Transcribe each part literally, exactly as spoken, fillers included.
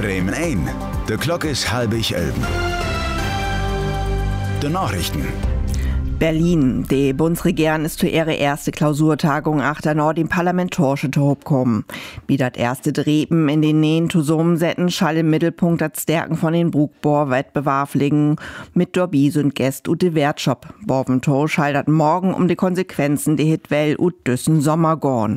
Bremen ein. De Glock is halbig elben. De Nachrichten. Berlin. Die Bundesregierung ist zu ihrer erste Klausurtagung achter Nord im Parlamentarische Hob kommen. Wie das erste Dreben in den Nähen zusammensetzen, schall im Mittelpunkt das Stärken von den Bruckbohr-Wettbewerb liegen. Mit Dorbi sind Gäste und de Wertshop. Borventor schall dat morgen um die Konsequenzen der Hitwell und düssen Sommer gorn.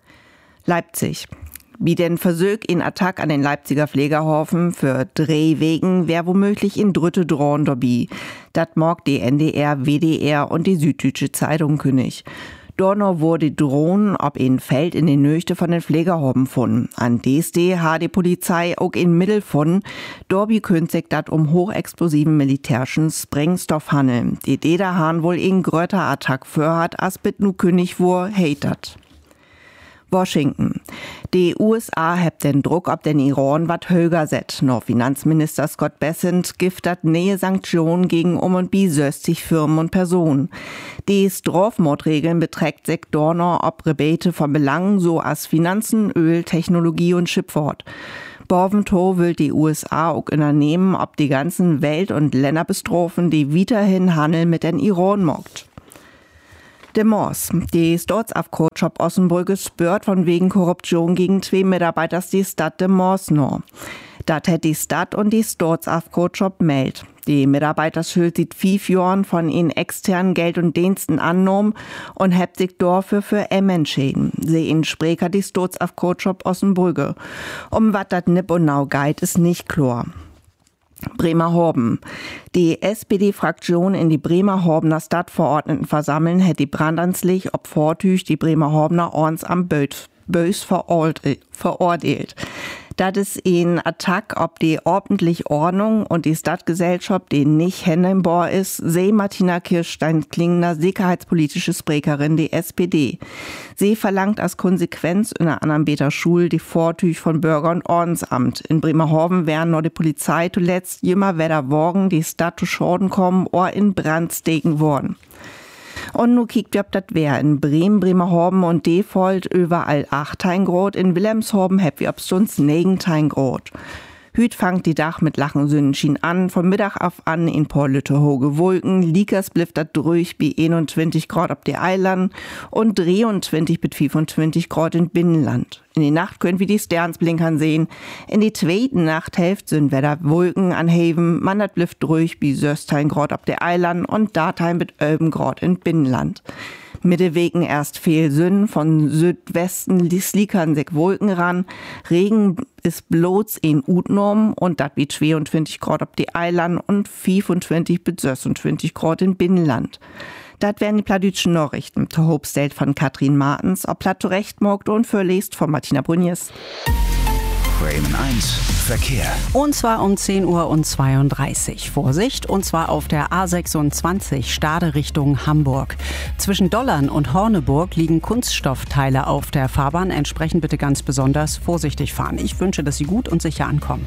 Leipzig. Wie den Versuch in Attack an den Leipziger Pflegerhofen für drei Wegen wär womöglich in dritte Drohn dabei. Dat morgt die N D R, W D R und die Süddeutsche Zeitung kündig. Dorno wurde Drohnen ob in Feld in den Nöchte von den Pflegerhofen von. An D S D hat die Polizei auch in Mittel von. Dorbi kündigt dat um hochexplosiven militärischen Sprengstoff handeln. Die Dederhahn wohl in gröter Attack für hat, as bit nu kündig wur hatert. Washington. Die U S A hebt den Druck ob den Iran wat höher set. Noch Finanzminister Scott Bessent giftet neue Sanktionen gegen um und bi sechzig Firmen und Personen. Die Strafmordregeln beträgt Sektoren ob Rebate von Belangen so as Finanzen, Öl, Technologie und Schifffahrt. Borventor will die U S A auch unternehmen, ob die ganzen Welt- und Länder bestrofen, die weiterhin Handel mit den Iran mockt. De Mors. Die Staatsaufkochop Ossenbrücke spürt von wegen Korruption gegen zwei Mitarbeiter die Stadt de Mors noch. Dat hätt die Stadt und die Staatsaufkochop meldt. Die Mitarbeiterschuld sieht fünf Jahren von ihnen externen Geld und Diensten angenommen und hebt sich dafür für Emmen schäden. Sie in Spreker die Staatsaufkochop Ossenbrücke. Um wat dat nipp und nau geit, ist nicht klar. Bremerhaven. Die S P D-Fraktion in die Bremerhavener Stadtverordnetenversammlung hätte die brandanzlich ob Vortüch die Bremerhavener Ordnungsamt bös verordelt. Das ist ein Attack ob die ordentliche Ordnung und die Stadtgesellschaft, die nicht handelbar ist, seh Martina Kirstein-Klingner, sicherheitspolitische Sprecherin der S P D. Sie verlangt als Konsequenz in einer anderen Beter Schule die Vortüch von Bürger- und Ordnungsamt. In Bremerhaven wären nur die Polizei zuletzt jümmer weder Worgen die Stadt zu Schaden kommen oder in Brand steken worden. Und nu kiekt ihr ob dat wär in Bremen, Bremerhaven und Defold überall achtzehn Grad, in Wilhelmshaven heb wir obstunds neunzehn Grad. Hüt fangt die Dach mit Lachen Sonnenschein an, von Mittag auf an in paar Lütte hohe Wolken, Liekers blifft dat durch bi einundzwanzig Grad ob der Eiland und dreiundzwanzig bis fünfundzwanzig Grad in Binnenland. In die Nacht könnt wir die Sternsblinkern sehen. In die zweiten Nachthälfte sind Wetter Wolken anheben, man dat blifft durch bi sechzehn Grad ob der Eiland und datein mit elf Grad in Binnenland. Mittewegen erst viel Sünn, von Südwesten die sliekern sich Wolken ran. Regen ist bloß in Utnorm und dat wie zweiundzwanzig Grad ob die Eiland und fünfundzwanzig bis sechsundzwanzig Grad in Binnenland. Dat wären die plattdütschen Nachrichten. Der Hobstelt von Katrin Martens, ob Platt recht morgt und verlest von Martina Bruniers. Bremen eins Verkehr. Und zwar um zehn Uhr und zweiunddreißig. Vorsicht, und zwar auf der A sechsundzwanzig Stade Richtung Hamburg. Zwischen Dollern und Horneburg liegen Kunststoffteile auf der Fahrbahn. Entsprechend bitte ganz besonders vorsichtig fahren. Ich wünsche, dass Sie gut und sicher ankommen.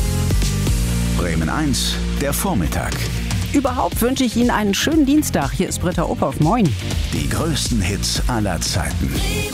Bremen eins, der Vormittag. Überhaupt wünsche ich Ihnen einen schönen Dienstag. Hier ist Britta Ophoff. Moin. Die größten Hits aller Zeiten.